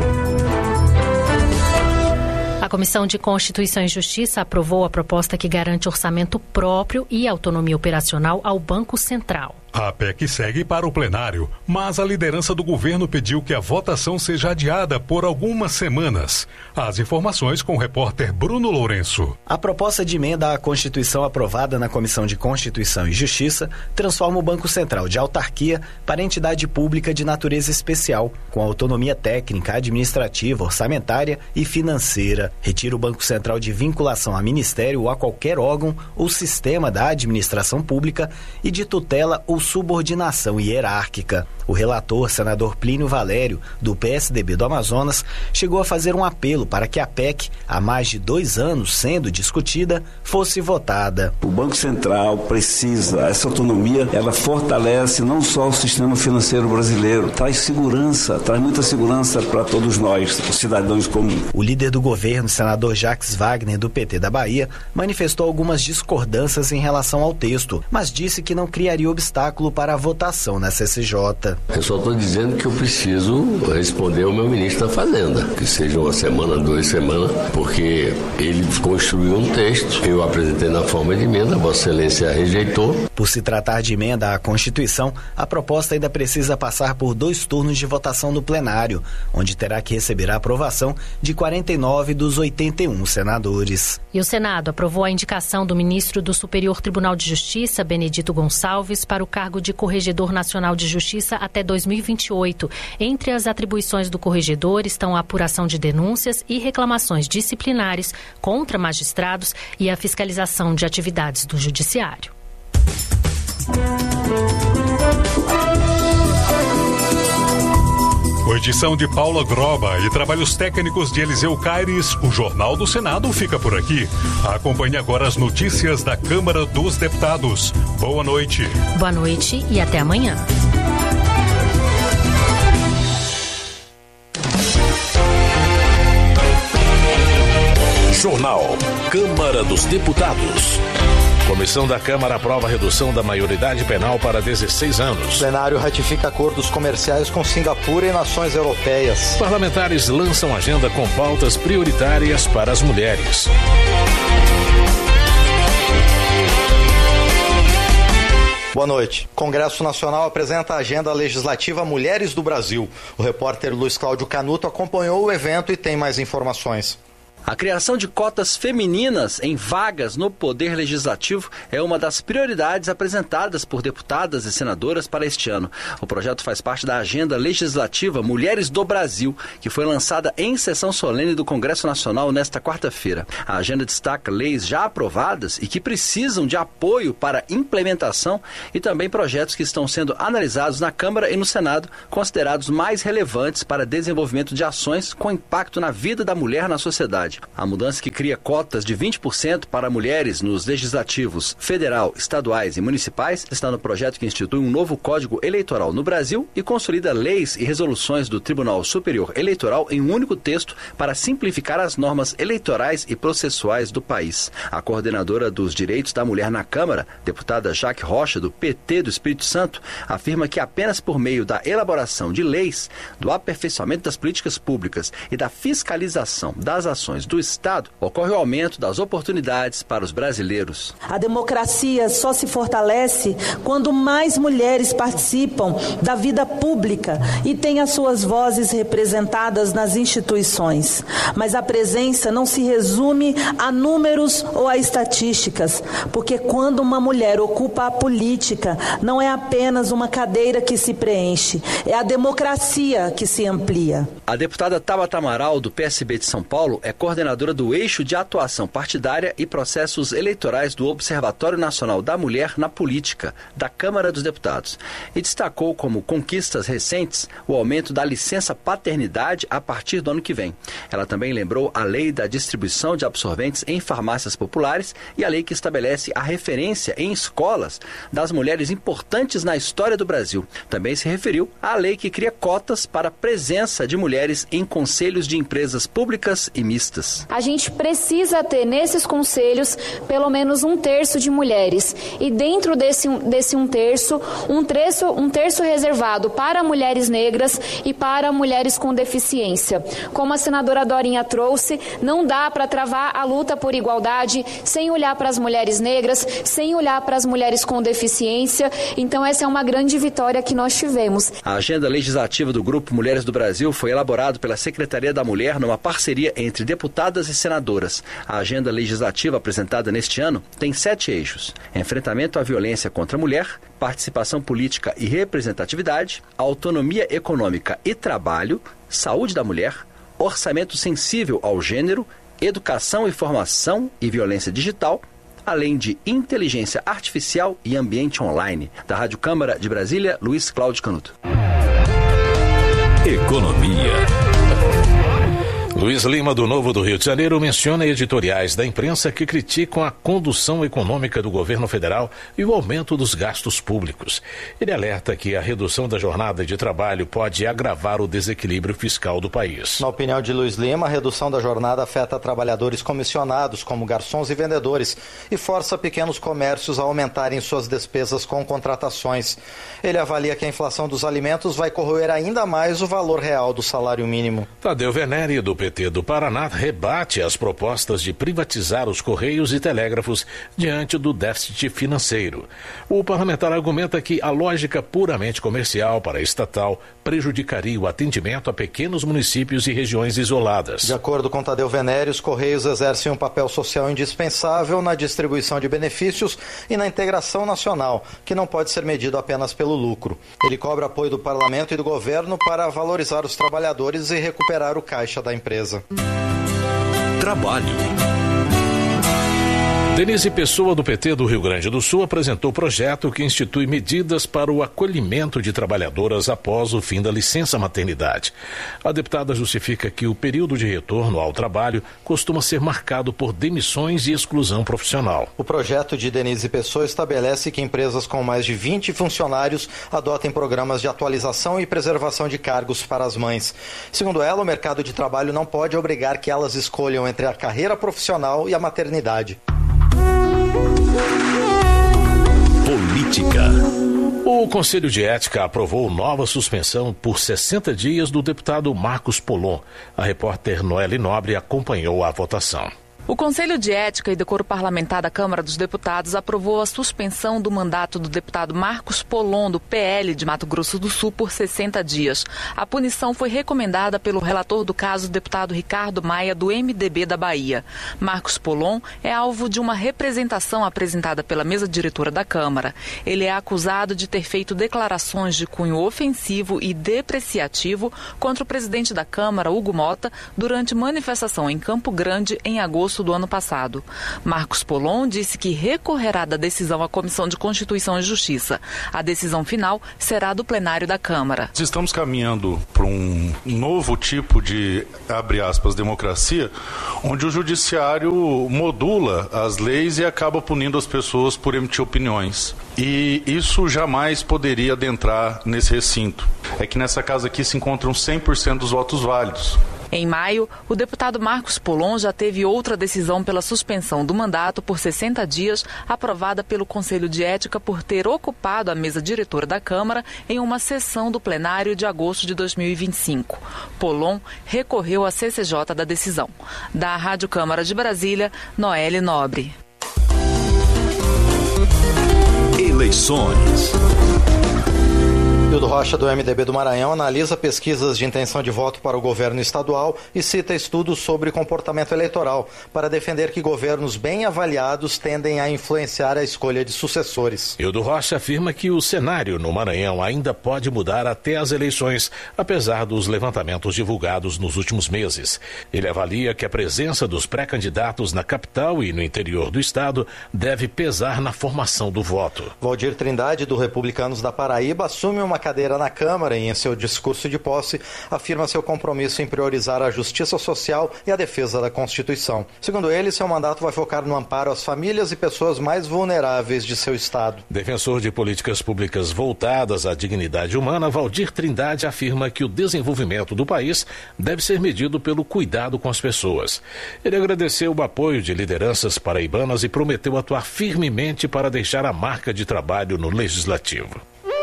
Speaker 25: A Comissão de Constituição e Justiça aprovou a proposta que garante orçamento próprio e autonomia operacional ao Banco Central.
Speaker 4: A PEC segue para o plenário, mas a liderança do governo pediu que a votação seja adiada por algumas semanas. As informações com o repórter Bruno Lourenço.
Speaker 5: A proposta de emenda à Constituição aprovada na Comissão de Constituição e Justiça transforma o Banco Central de autarquia para entidade pública de natureza especial, com autonomia técnica, administrativa, orçamentária e financeira. Retira o Banco Central de vinculação a ministério ou a qualquer órgão ou sistema da administração pública e de tutela ou subordinação hierárquica. O relator, senador Plínio Valério, do PSDB do Amazonas, chegou a fazer um apelo para que a PEC, há mais de 2 anos sendo discutida, fosse votada.
Speaker 12: O Banco Central precisa, essa autonomia, ela fortalece não só o sistema financeiro brasileiro, traz segurança, traz muita segurança para todos nós, os cidadãos comuns.
Speaker 5: O líder do governo, senador Jacques Wagner, do PT da Bahia, manifestou algumas discordâncias em relação ao texto, mas disse que não criaria obstáculo para a votação na CCJ.
Speaker 13: Eu só estou dizendo que eu preciso responder ao meu ministro da Fazenda, que seja 1 semana, 2 semanas, porque ele construiu um texto, eu apresentei na forma de emenda, Vossa Excelência rejeitou.
Speaker 5: Por se tratar de emenda à Constituição, a proposta ainda precisa passar por 2 turnos de votação no plenário, onde terá que receber a aprovação de 49 dos 81 senadores.
Speaker 25: E o Senado aprovou a indicação do ministro do Superior Tribunal de Justiça, Benedito Gonçalves, para o cargo de Corregedor Nacional de Justiça até 2028. Entre as atribuições do corregedor estão a apuração de denúncias e reclamações disciplinares contra magistrados e a fiscalização de atividades do Judiciário.
Speaker 4: edição de Paula Groba e trabalhos técnicos de Eliseu Caires, o Jornal do Senado fica por aqui. Acompanhe agora as notícias da Câmara dos Deputados. Boa noite.
Speaker 1: Boa noite e até amanhã.
Speaker 18: Jornal Câmara dos Deputados. Comissão da Câmara aprova a redução da maioridade penal para 16 anos.
Speaker 2: O plenário ratifica acordos comerciais com Singapura e nações europeias.
Speaker 18: Parlamentares lançam agenda com pautas prioritárias para as mulheres.
Speaker 2: Boa noite. Congresso Nacional apresenta a agenda legislativa Mulheres do Brasil. O repórter Luiz Cláudio Canuto acompanhou o evento e tem mais informações.
Speaker 14: A criação de cotas femininas em vagas no Poder Legislativo é uma das prioridades apresentadas por deputadas e senadoras para este ano. O projeto faz parte da Agenda Legislativa Mulheres do Brasil, que foi lançada em sessão solene do Congresso Nacional nesta quarta-feira. A agenda destaca leis já aprovadas e que precisam de apoio para implementação e também projetos que estão sendo analisados na Câmara e no Senado, considerados mais relevantes para desenvolvimento de ações com impacto na vida da mulher na sociedade. A mudança que cria cotas de 20% para mulheres nos legislativos federal, estaduais e municipais está no projeto que institui um novo Código Eleitoral no Brasil e consolida leis e resoluções do Tribunal Superior Eleitoral em um único texto para simplificar as normas eleitorais e processuais do país. A coordenadora dos direitos da mulher na Câmara, deputada Jaque Rocha, do PT do Espírito Santo, afirma que apenas por meio da elaboração de leis, do aperfeiçoamento das políticas públicas e da fiscalização das ações do Estado, ocorre o aumento das oportunidades para os brasileiros.
Speaker 15: A democracia só se fortalece quando mais mulheres participam da vida pública e têm as suas vozes representadas nas instituições. Mas a presença não se resume a números ou a estatísticas, porque quando uma mulher ocupa a política, não é apenas uma cadeira que se preenche, é a democracia que se amplia.
Speaker 14: A deputada Tabata Amaral, do PSB de São Paulo, é coordenadora do Eixo de Atuação Partidária e Processos Eleitorais do Observatório Nacional da Mulher na Política, da Câmara dos Deputados, e destacou como conquistas recentes o aumento da licença paternidade a partir do ano que vem. Ela também lembrou a lei da distribuição de absorventes em farmácias populares e a lei que estabelece a referência em escolas das mulheres importantes na história do Brasil. Também se referiu à lei que cria cotas para a presença de mulheres em conselhos de empresas públicas e mistas.
Speaker 16: A gente precisa ter nesses conselhos pelo menos um terço de mulheres e dentro desse um terço reservado para mulheres negras e para mulheres com deficiência. Como a senadora Dorinha trouxe, não dá para travar a luta por igualdade sem olhar para as mulheres negras, sem olhar para as mulheres com deficiência. Então essa é uma grande vitória que nós tivemos.
Speaker 14: A agenda legislativa do Grupo Mulheres do Brasil foi elaborada pela Secretaria da Mulher numa parceria entre deputadas e senadoras. A agenda legislativa apresentada neste ano tem 7 eixos: enfrentamento à violência contra a mulher, participação política e representatividade, autonomia econômica e trabalho, saúde da mulher, orçamento sensível ao gênero, educação e formação e violência digital, além de inteligência artificial e ambiente online. Da Rádio Câmara de Brasília, Luiz Cláudio Canuto.
Speaker 18: Economia. Luiz Lima, do Novo do Rio de Janeiro, menciona editoriais da imprensa que criticam a condução econômica do governo federal e o aumento dos gastos públicos. Ele alerta que a redução da jornada de trabalho pode agravar o desequilíbrio fiscal do país.
Speaker 2: Na opinião de Luiz Lima, a redução da jornada afeta trabalhadores comissionados, como garçons e vendedores, e força pequenos comércios a aumentarem suas despesas com contratações. Ele avalia que a inflação dos alimentos vai corroer ainda mais o valor real do salário mínimo.
Speaker 18: Tadeu Venere, do PT do Paraná, rebate as propostas de privatizar os Correios e Telégrafos diante do déficit financeiro. O parlamentar argumenta que a lógica puramente comercial para a estatal prejudicaria o atendimento a pequenos municípios e regiões isoladas.
Speaker 2: De acordo com Tadeu Venere, os Correios exercem um papel social indispensável na distribuição de benefícios e na integração nacional, que não pode ser medido apenas pelo lucro. Ele cobra apoio do parlamento e do governo para valorizar os trabalhadores e recuperar o caixa da empresa.
Speaker 18: Trabalho. Denise Pessoa, do PT do Rio Grande do Sul, apresentou o projeto que institui medidas para o acolhimento de trabalhadoras após o fim da licença maternidade. A deputada justifica que o período de retorno ao trabalho costuma ser marcado por demissões e exclusão profissional.
Speaker 2: O projeto de Denise Pessoa estabelece que empresas com mais de 20 funcionários adotem programas de atualização e preservação de cargos para as mães. Segundo ela, o mercado de trabalho não pode obrigar que elas escolham entre a carreira profissional e a maternidade.
Speaker 3: Política.
Speaker 18: O Conselho de Ética aprovou nova suspensão por 60 dias do deputado Marcos Polon. A repórter Noelle Nobre acompanhou a votação.
Speaker 19: O Conselho de Ética e Decoro Parlamentar da Câmara dos Deputados aprovou a suspensão do mandato do deputado Marcos Polon, do PL de Mato Grosso do Sul, por 60 dias. A punição foi recomendada pelo relator do caso, o deputado Ricardo Maia, do MDB da Bahia. Marcos Polon é alvo de uma representação apresentada pela mesa diretora da Câmara. Ele é acusado de ter feito declarações de cunho ofensivo e depreciativo contra o presidente da Câmara, Hugo Mota, durante manifestação em Campo Grande, em agosto do ano passado. Marcos Polon disse que recorrerá da decisão à Comissão de Constituição e Justiça. A decisão final será do plenário da Câmara.
Speaker 20: Estamos caminhando para um novo tipo de, abre aspas, democracia, onde o judiciário modula as leis e acaba punindo as pessoas por emitir opiniões. E isso jamais poderia adentrar nesse recinto. É que nessa casa aqui se encontram 100% dos votos válidos.
Speaker 19: Em maio, o deputado Marcos Polon já teve outra decisão pela suspensão do mandato por 60 dias, aprovada pelo Conselho de Ética por ter ocupado a mesa diretora da Câmara em uma sessão do plenário de agosto de 2025. Polon recorreu à CCJ da decisão. Da Rádio Câmara de Brasília, Noelle Nobre.
Speaker 3: Eleições.
Speaker 2: Hildo Rocha, do MDB do Maranhão, analisa pesquisas de intenção de voto para o governo estadual e cita estudos sobre comportamento eleitoral para defender que governos bem avaliados tendem a influenciar a escolha de sucessores.
Speaker 18: Hildo Rocha afirma que o cenário no Maranhão ainda pode mudar até as eleições, apesar dos levantamentos divulgados nos últimos meses. Ele avalia que a presença dos pré-candidatos na capital e no interior do estado deve pesar na formação do voto.
Speaker 2: Valdir Trindade, do Republicanos da Paraíba, assume uma cadeira na Câmara e, em seu discurso de posse, afirma seu compromisso em priorizar a justiça social e a defesa da Constituição. Segundo ele, seu mandato vai focar no amparo às famílias e pessoas mais vulneráveis de seu estado.
Speaker 18: Defensor de políticas públicas voltadas à dignidade humana, Valdir Trindade afirma que o desenvolvimento do país deve ser medido pelo cuidado com as pessoas. Ele agradeceu o apoio de lideranças paraibanas e prometeu atuar firmemente para deixar a marca de trabalho no Legislativo.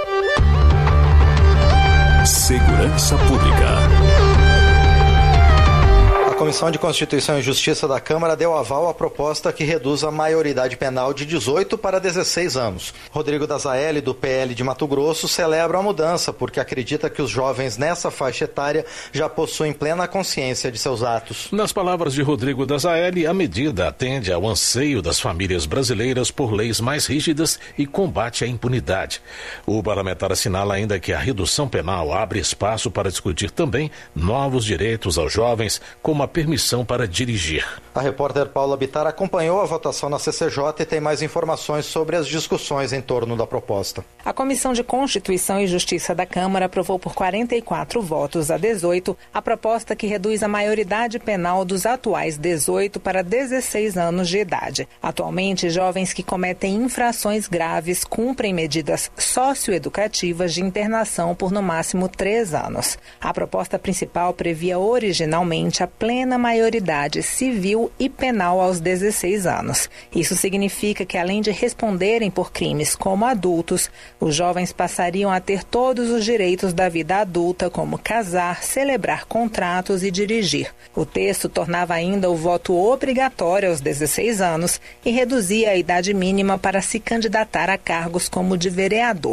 Speaker 3: Segurança Pública.
Speaker 2: A Comissão de Constituição e Justiça da Câmara deu aval à proposta que reduz a maioridade penal de 18 para 16 anos. Rodrigo Dazaelli, do PL de Mato Grosso, celebra a mudança porque acredita que os jovens nessa faixa etária já possuem plena consciência de seus atos.
Speaker 18: Nas palavras de Rodrigo Dazaelli, a medida atende ao anseio das famílias brasileiras por leis mais rígidas e combate à impunidade. O parlamentar assinala ainda que a redução penal abre espaço para discutir também novos direitos aos jovens, como a permissão para dirigir.
Speaker 2: A repórter Paula Bittar acompanhou a votação na CCJ e tem mais informações sobre as discussões em torno da proposta.
Speaker 22: A Comissão de Constituição e Justiça da Câmara aprovou por 44 votos a 18 a proposta que reduz a maioridade penal dos atuais 18 para 16 anos de idade. Atualmente, jovens que cometem infrações graves cumprem medidas socioeducativas de internação por no máximo 3 anos. A proposta principal previa originalmente a plena maioridade civil e penal aos 16 anos. Isso significa que, além de responderem por crimes como adultos, os jovens passariam a ter todos os direitos da vida adulta, como casar, celebrar contratos e dirigir. O texto tornava ainda o voto obrigatório aos 16 anos e reduzia a idade mínima para se candidatar a cargos como de vereador.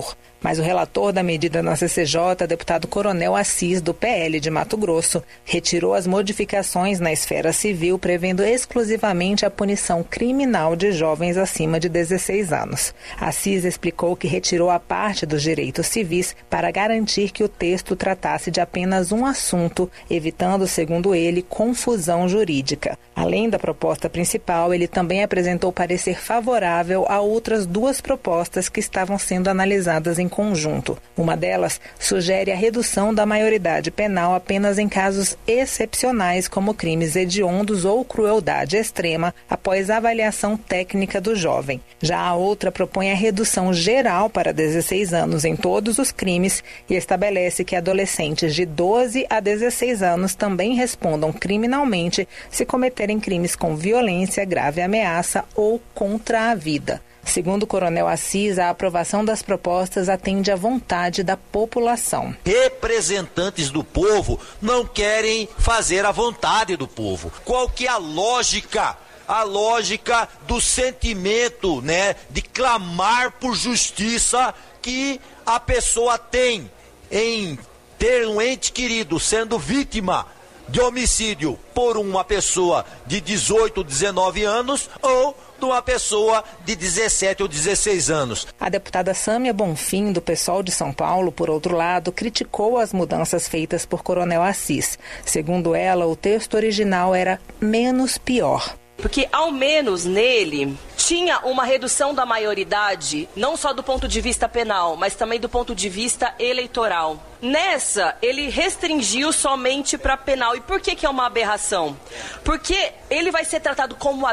Speaker 22: Mas o relator da medida na CCJ, deputado Coronel Assis, do PL de Mato Grosso, retirou as modificações na esfera civil, prevendo exclusivamente a punição criminal de jovens acima de 16 anos. Assis explicou que retirou a parte dos direitos civis para garantir que o texto tratasse de apenas um assunto, evitando, segundo ele, confusão jurídica. Além da proposta principal, ele também apresentou parecer favorável a outras duas propostas que estavam sendo analisadas em conjunto. Uma delas sugere a redução da maioridade penal apenas em casos excepcionais, como crimes hediondos ou crueldade extrema, após avaliação técnica do jovem. Já a outra propõe a redução geral para 16 anos em todos os crimes e estabelece que adolescentes de 12 a 16 anos também respondam criminalmente se cometerem crimes com violência, grave ameaça ou contra a vida. Segundo o Coronel Assis, a aprovação das propostas atende à vontade da população.
Speaker 6: Representantes do povo não querem fazer a vontade do povo. Qual que é a lógica? A lógica do sentimento, de clamar por justiça que a pessoa tem em ter um ente querido sendo vítima de homicídio por uma pessoa de 18 ou 19 anos ou de uma pessoa de 17 ou 16 anos.
Speaker 22: A deputada Sâmia Bonfim, do PSOL de São Paulo, por outro lado, criticou as mudanças feitas por Coronel Assis. Segundo ela, o texto original era menos pior.
Speaker 17: Porque, ao menos nele, tinha uma redução da maioridade, não só do ponto de vista penal, mas também do ponto de vista eleitoral. Nessa, ele restringiu somente para penal. E por que é uma aberração? Porque ele vai ser tratado como